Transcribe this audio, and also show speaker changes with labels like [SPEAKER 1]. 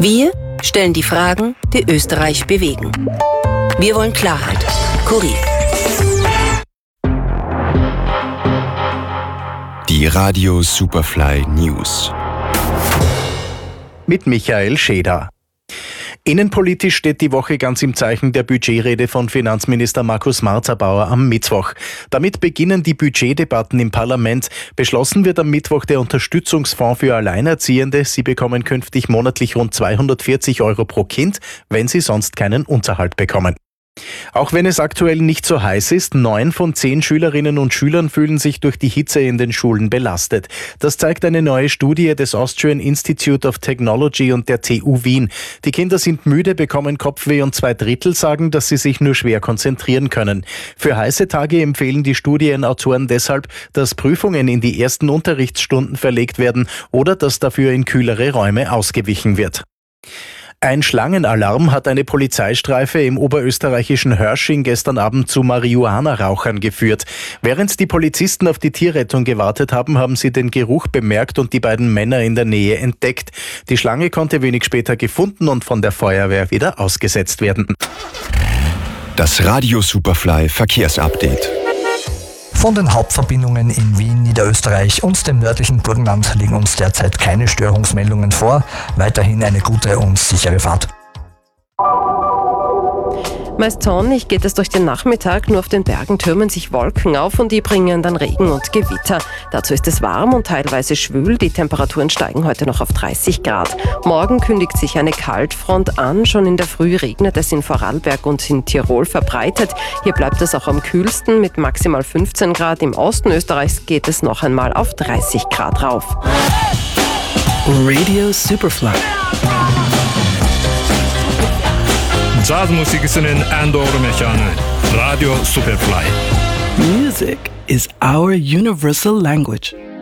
[SPEAKER 1] Wir stellen die Fragen, die Österreich bewegen. Wir wollen Klarheit. Kurier.
[SPEAKER 2] Die Radio Superfly News.
[SPEAKER 3] Mit Michael Scheder. Innenpolitisch steht die Woche ganz im Zeichen der Budgetrede von Finanzminister Markus Marzabauer am Mittwoch. Damit beginnen die Budgetdebatten im Parlament. Beschlossen wird am Mittwoch der Unterstützungsfonds für Alleinerziehende. Sie bekommen künftig monatlich rund 240 € pro Kind, wenn sie sonst keinen Unterhalt bekommen. Auch wenn es aktuell nicht so heiß ist, 9 von 10 Schülerinnen und Schülern fühlen sich durch die Hitze in den Schulen belastet. Das zeigt eine neue Studie des Austrian Institute of Technology und der TU Wien. Die Kinder sind müde, bekommen Kopfweh und 2/3 sagen, dass sie sich nur schwer konzentrieren können. Für heiße Tage empfehlen die Studienautoren deshalb, dass Prüfungen in die ersten Unterrichtsstunden verlegt werden oder dass dafür in kühlere Räume ausgewichen wird. Ein Schlangenalarm hat eine Polizeistreife im oberösterreichischen Hörsching gestern Abend zu Marihuana-Rauchern geführt. Während die Polizisten auf die Tierrettung gewartet haben, haben sie den Geruch bemerkt und die beiden Männer in der Nähe entdeckt. Die Schlange konnte wenig später gefunden und von der Feuerwehr wieder ausgesetzt werden.
[SPEAKER 2] Das Radio Superfly Verkehrsupdate.
[SPEAKER 4] Von den Hauptverbindungen in Wien, Niederösterreich und dem nördlichen Burgenland liegen uns derzeit keine Störungsmeldungen vor. Weiterhin eine gute und sichere Fahrt.
[SPEAKER 5] Meist sonnig geht es durch den Nachmittag, nur auf den Bergen türmen sich Wolken auf und die bringen dann Regen und Gewitter. Dazu ist es warm und teilweise schwül, die Temperaturen steigen heute noch auf 30 Grad. Morgen kündigt sich eine Kaltfront an, schon in der Früh regnet es in Vorarlberg und in Tirol verbreitet. Hier bleibt es auch am kühlsten mit maximal 15 Grad. Im Osten Österreichs geht es noch einmal auf 30 Grad rauf.
[SPEAKER 6] Radio Superfly.
[SPEAKER 7] Jazzmusik ist in Andor Mechane. Radio Superfly.
[SPEAKER 6] Music is our universal language.